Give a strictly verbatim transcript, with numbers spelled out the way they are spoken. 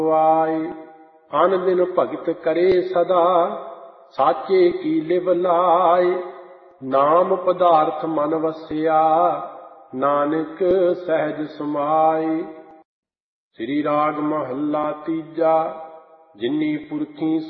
ਆਏ। ਅਨ ਦਿਨ ਭਗਤ ਕਰੇ ਸਦਾ ਸਾਚੇ ਕੀ ਲਿਵ ਲਾਏ। ਨਾਮ ਪਦਾਰਥ ਮਨ ਵਸਿਆ ਨਾਨਕ ਸਹਿਜ ਸਮਾਏ। ਸ੍ਰੀ ਰਾਗ ਮਹੱਲਾ ਤੀਜਾ। ਜਿਨੀ ਪੁਰਖੀ